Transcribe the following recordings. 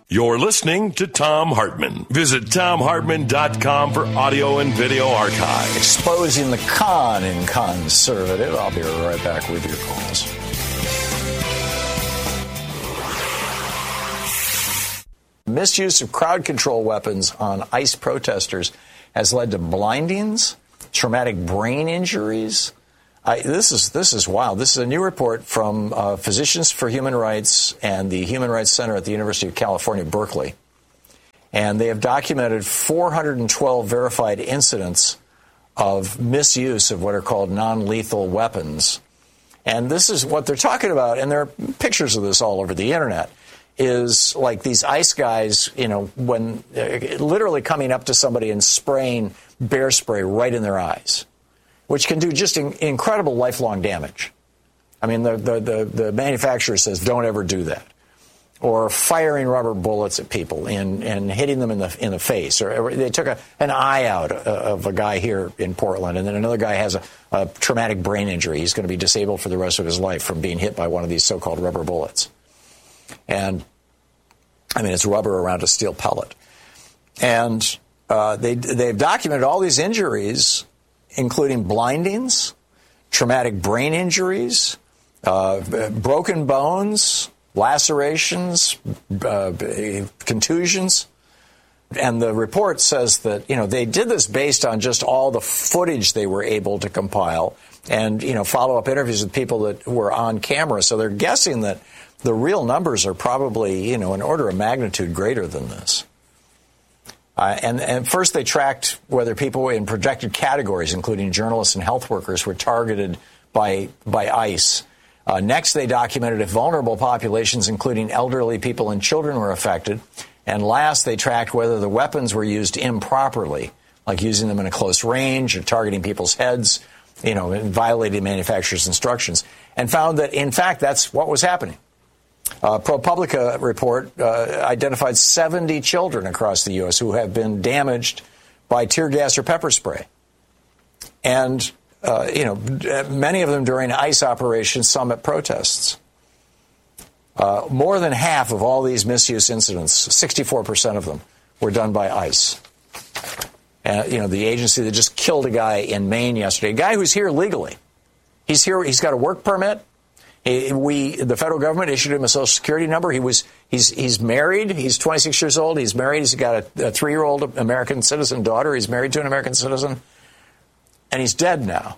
You're listening to Thom Hartmann. Visit ThomHartmann.com for audio and video archive. Exposing the con in conservative. I'll be right back with your calls. Misuse of crowd control weapons on ICE protesters has led to blindings, traumatic brain injuries. This is wild. This is a new report from Physicians for Human Rights and the Human Rights Center at the University of California, Berkeley. And they have documented 412 verified incidents of misuse of what are called non-lethal weapons. And this is what they're talking about, and there are pictures of this all over the internet, is like these ICE guys, when literally coming up to somebody and spraying bear spray right in their eyes, which can do just incredible lifelong damage. I mean, the manufacturer says don't ever do that. Or firing rubber bullets at people and hitting them in the face. Or they took an eye out of a guy here in Portland, and then another guy has a traumatic brain injury. He's going to be disabled for the rest of his life from being hit by one of these so-called rubber bullets. And, I mean, it's rubber around a steel pellet. And they've documented all these injuries, including blindings, traumatic brain injuries, broken bones, lacerations, contusions. And the report says that, they did this based on just all the footage they were able to compile and, follow-up interviews with people that were on camera. So they're guessing that the real numbers are probably, an order of magnitude greater than this. And first they tracked whether people in projected categories, including journalists and health workers, were targeted by ICE. Next, they documented if vulnerable populations, including elderly people and children, were affected. And last, they tracked whether the weapons were used improperly, like using them in a close range or targeting people's heads, and violating manufacturer's instructions, and found that, in fact, that's what was happening. ProPublica report identified 70 children across the U.S. who have been damaged by tear gas or pepper spray. And, many of them during ICE Operation Summit protests. More than half of all these misuse incidents, 64% of them, were done by ICE. The agency that just killed a guy in Maine yesterday, a guy who's here legally. He's here, he's got a work permit. The federal government issued him a Social Security number. He's married. He's 26 years old. He's married. He's got a 3-year-old American citizen daughter. He's married to an American citizen. And he's dead now.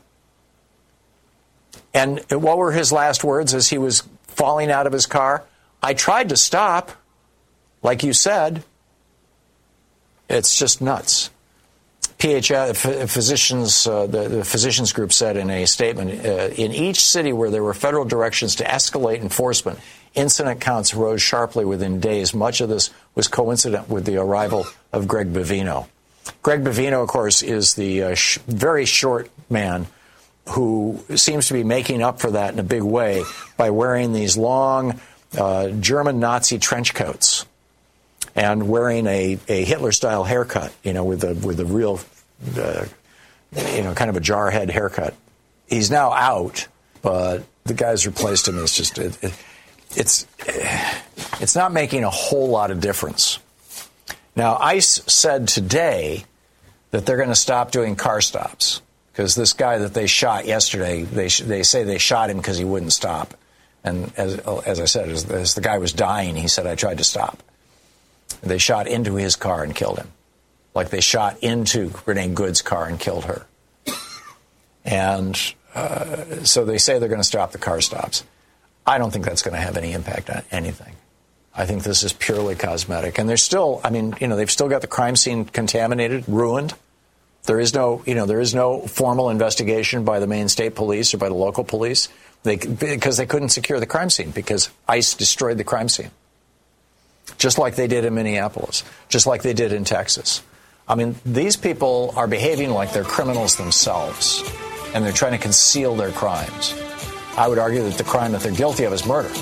And what were his last words as he was falling out of his car? I tried to stop, like you said. It's just nuts. Physicians, the physicians group said in a statement, in each city where there were federal directions to escalate enforcement, incident counts rose sharply within days. Much of this was coincident with the arrival of Greg Bovino. Greg Bovino, of course, is the very short man who seems to be making up for that in a big way by wearing these long German Nazi trench coats and wearing a Hitler-style haircut, with a real, kind of a jarhead haircut. He's now out, but the guy's replaced him. It's just, it's not making a whole lot of difference. Now, ICE said today that they're going to stop doing car stops because this guy that they shot yesterday, they say they shot him because he wouldn't stop. And as I said, as the guy was dying, he said, I tried to stop. They shot into his car and killed him, like they shot into Renee Good's car and killed her. And so they say they're going to stop the car stops. I don't think that's going to have any impact on anything. I think this is purely cosmetic. And there's still, they've still got the crime scene contaminated, ruined. There is no formal investigation by the Maine State Police or by the local police because they couldn't secure the crime scene because ICE destroyed the crime scene. Just like they did in Minneapolis, just like they did in Texas. These people are behaving like they're criminals themselves, and they're trying to conceal their crimes. I would argue that the crime that they're guilty of is murder.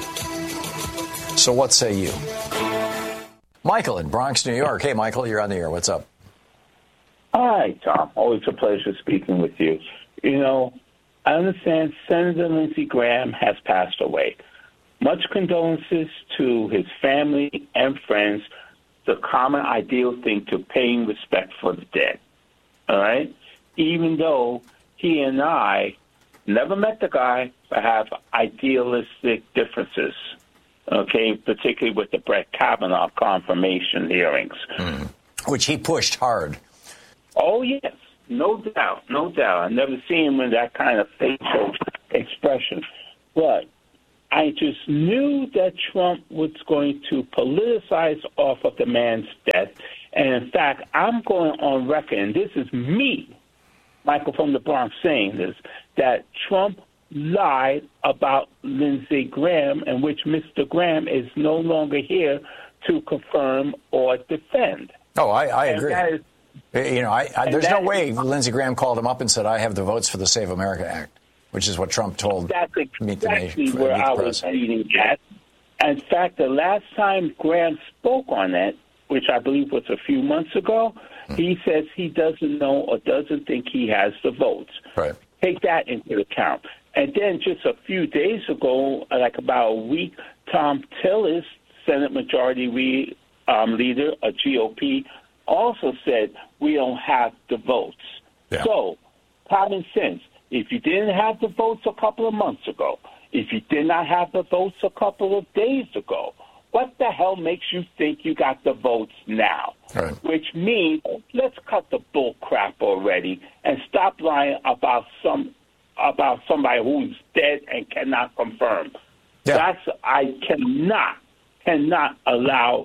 So what say you? Michael in Bronx, New York. Hey, Michael, you're on the air. What's up? Hi, Tom. Always a pleasure speaking with you. I understand Senator Lindsey Graham has passed away. Much condolences to his family and friends. The common ideal thing to paying respect for the dead. All right? Even though he and I never met the guy, but have idealistic differences, okay, particularly with the Brett Kavanaugh confirmation hearings. Which he pushed hard. Oh, yes, no doubt, no doubt. I've never seen him with that kind of facial expression. But I just knew that Trump was going to politicize off of the man's death. And, in fact, I'm going on record, and this is me, Michael from the Bronx, saying this, that Trump lied about Lindsey Graham, in which Mr. Graham is no longer here to confirm or defend. Oh, I agree. There's no way Lindsey Graham called him up and said, I have the votes for the Save America Act, which is what Trump told That's Meet the Nation. exactly where I was leading at. In fact, the last time Graham spoke on that, which I believe was a few months ago, he says he doesn't know or doesn't think he has the votes. Right. Take that into account. And then just a few days ago, like about a week, Tom Tillis, Senate Majority Leader of GOP, also said we don't have the votes. Yeah. So, common sense, if you didn't have the votes a couple of months ago, if you did not have the votes a couple of days ago, what the hell makes you think you got the votes now? Right. Which means let's cut the bull crap already and stop lying about somebody who's dead and cannot confirm. Yeah. I cannot allow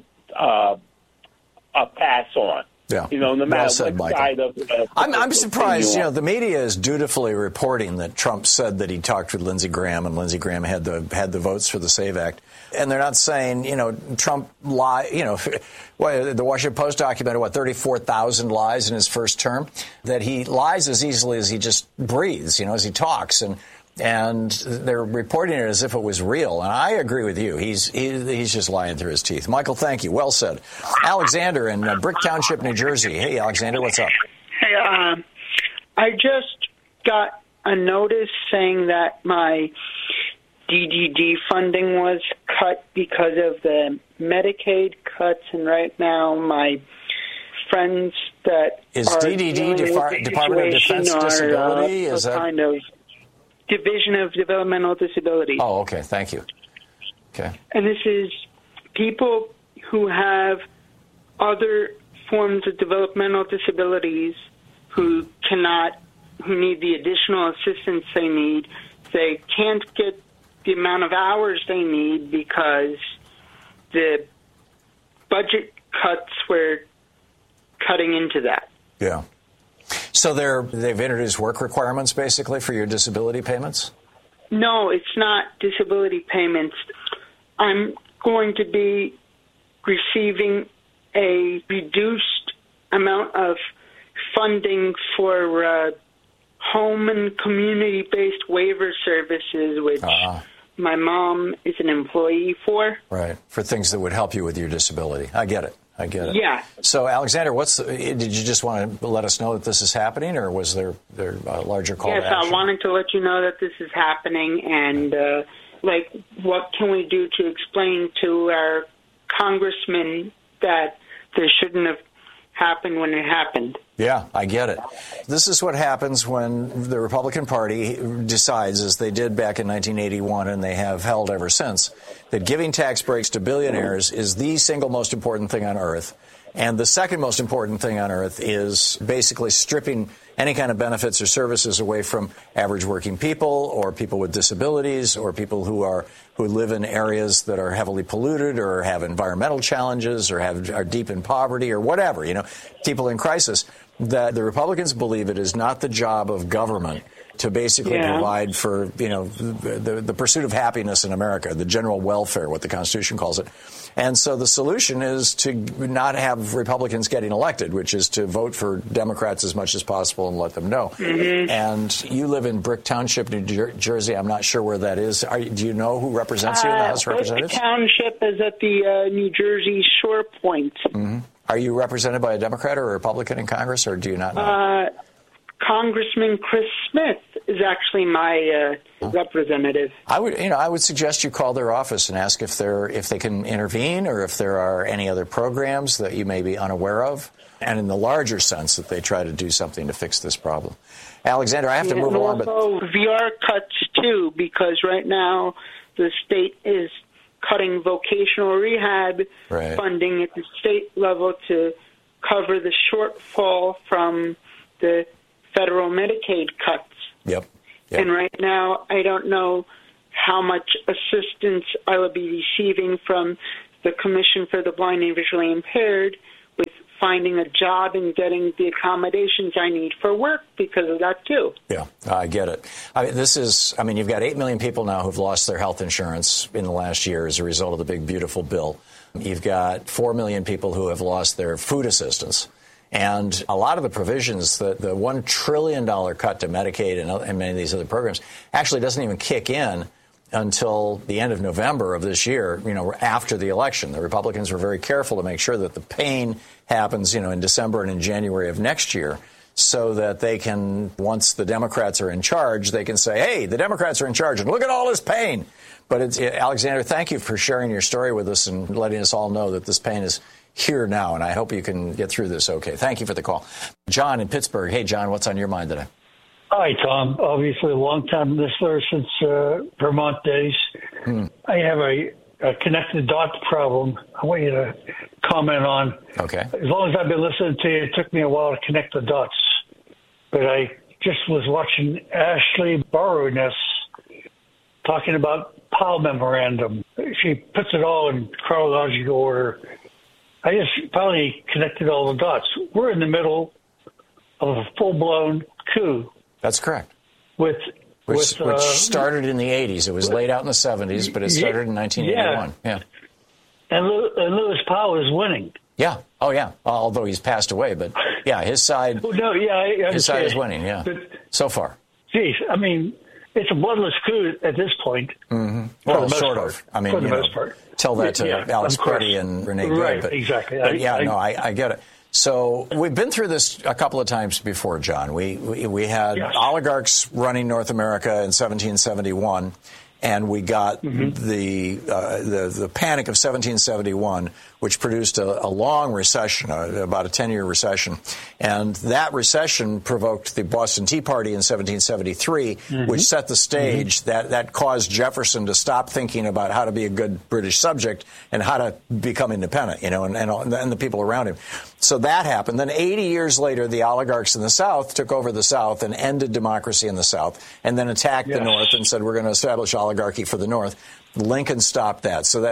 a pass on. Yeah. No matter well said, what Michael. side of I'm surprised. The media is dutifully reporting that Trump said that he talked with Lindsey Graham and Lindsey Graham had the votes for the SAVE Act, and they're not saying Trump lied. The Washington Post documented 34,000 lies in his first term. That he lies as easily as he just breathes. As he talks and they're reporting it as if it was real. And I agree with you. He's just lying through his teeth. Michael, thank you. Well said. Alexander in Brick Township, New Jersey. Hey, Alexander, what's up? Hey, I just got a notice saying that my DDD funding was cut because of the Medicaid cuts, and right now my friends that is DDD Department of Defense Disability? Is that kind of Division of Developmental Disabilities? Oh, okay. Thank you. Okay. And this is people who have other forms of developmental disabilities who need the additional assistance they need. They can't get the amount of hours they need because the budget cuts were cutting into that. Yeah. So they've introduced work requirements, basically, for your disability payments? No, it's not disability payments. I'm going to be receiving a reduced amount of funding for home and community-based waiver services, which my mom is an employee for. Right, for things that would help you with your disability. I get it. Yeah. So, Alexander, did you just want to let us know that this is happening, or was there a larger call to action? Yes, I wanted to let you know that this is happening, and, what can we do to explain to our congressman that this shouldn't have happened when it happened? Yeah, I get it. This is what happens when the Republican Party decides, as they did back in 1981 and they have held ever since, that giving tax breaks to billionaires is the single most important thing on earth. And the second most important thing on earth is basically stripping any kind of benefits or services away from average working people or people with disabilities or people who live in areas that are heavily polluted or have environmental challenges or are deep in poverty or whatever, people in crisis. That the Republicans believe it is not the job of government to basically provide for, the pursuit of happiness in America, the general welfare, what the Constitution calls it. And so the solution is to not have Republicans getting elected, which is to vote for Democrats as much as possible and let them know. Mm-hmm. And you live in Brick Township, New Jersey. I'm not sure where that is. Do you know who represents you in the House of Representatives? Brick Township is at the New Jersey Shore Point. Mm-hmm. Are you represented by a Democrat or a Republican in Congress, or do you not know? Congressman Chris Smith is actually my representative. I would suggest you call their office and ask if they can intervene or if there are any other programs that you may be unaware of, and in the larger sense that they try to do something to fix this problem. Alexander, I have to move along, but VR cuts too, because right now the state is cutting vocational rehab funding at the state level to cover the shortfall from the federal Medicaid cuts. Yep. And right now, I don't know how much assistance I will be receiving from the Commission for the Blind and Visually Impaired with finding a job and getting the accommodations I need for work because of that, too. Yeah, I get it. You've got 8 million people now who've lost their health insurance in the last year as a result of the big, beautiful bill. You've got 4 million people who have lost their food assistance. And a lot of the provisions, the $1 trillion cut to Medicaid and many of these other programs actually doesn't even kick in until the end of November of this year, after the election. The Republicans were very careful to make sure that the pain happens, in December and in January of next year, so that they can, once the Democrats are in charge, they can say, hey, the Democrats are in charge, and look at all this pain. But Alexander, thank you for sharing your story with us and letting us all know that this pain is here now, and I hope you can get through this okay. Thank you for the call. John in Pittsburgh. Hey, John, what's on your mind today? Hi, Tom. Obviously a long-time listener since Vermont days. I have a connected dots problem I want you to comment on. Okay. As long as I've been listening to you, it took me a while to connect the dots. But I just was watching Ashley Boroness talking about Powell Memorandum. She puts it all in chronological order. I just finally connected all the dots. We're in the middle of a full-blown coup. That's correct. Which started in the 80s. It was laid out in the 70s, but it started in 1981. Yeah. And Lewis Powell is winning. Yeah. Oh, yeah. Although he's passed away, but yeah, his side. His side is winning. Yeah. But, so far. Geez, it's a bloodless coup at this point. Mm-hmm. Well, sort of. For the most part. Tell that to Alex Petty and Renee Good. Right, exactly. But I get it. So we've been through this a couple of times before, John. We had oligarchs running North America in 1771, and we got the panic of 1771, which produced a long recession, about a 10-year recession. And that recession provoked the Boston Tea Party in 1773, which set the stage that caused Jefferson to stop thinking about how to be a good British subject and how to become independent, and the people around him. So that happened. Then 80 years later, the oligarchs in the South took over the South and ended democracy in the South, and then attacked the North and said, we're going to establish oligarchy for the North. Lincoln stopped that. So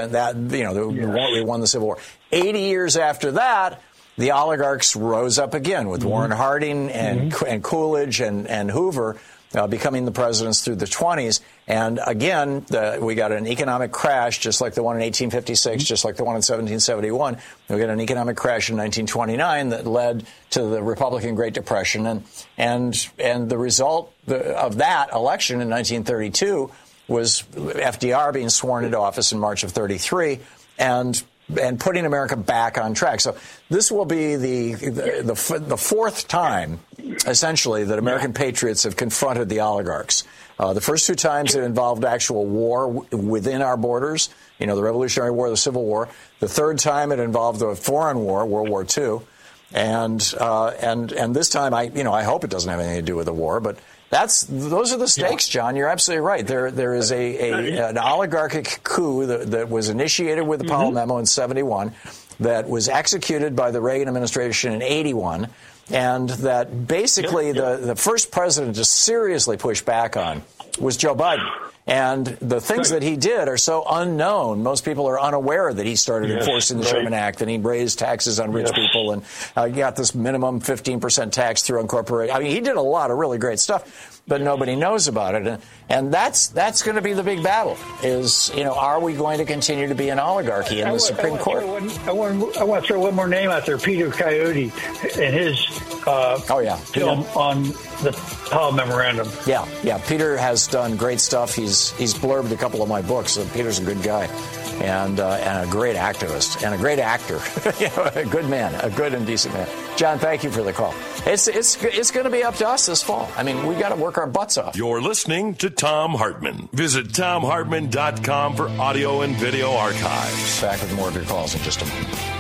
we won the Civil War. 80 years after that, the oligarchs rose up again with Warren Harding and Coolidge and Hoover becoming the presidents through the 20s. And again, we got an economic crash just like the one in 1856, just like the one in 1771. We got an economic crash in 1929 that led to the Republican Great Depression. And the result of that election in 1932 was FDR being sworn into office in March of 33 and putting America back on track. So this will be the fourth time, essentially, that American patriots have confronted the oligarchs. The first two times it involved actual war within our borders, the Revolutionary War, the Civil War. The third time it involved a foreign war, World War II. And this time, I hope it doesn't have anything to do with the war, but those are the stakes, John. You're absolutely right. There is an oligarchic coup that was initiated with the Powell Memo in 71, that was executed by the Reagan administration in 81, and that basically the first president to seriously push back on was Joe Biden. And the things that he did are so unknown. Most people are unaware that he started enforcing the Sherman Act, and he raised taxes on rich people and got this minimum 15% tax through incorporation. He did a lot of really great stuff, but nobody knows about it. And that's going to be the big battle is, are we going to continue to be an oligarchy in the Supreme Court? I want to throw one more name out there, Peter Coyote, and his film on the Powell Memorandum. Yeah. Peter has done great stuff. He's blurbed a couple of my books, so Peter's a good guy. and a great activist and a great actor. A good man, a good and decent man. John, thank you for the call. It's going to be up to us this fall. I mean, we got to work our butts off. You're listening to Thom Hartmann. Visit ThomHartmann.com for audio and video archives. Back with more of your calls in just a moment.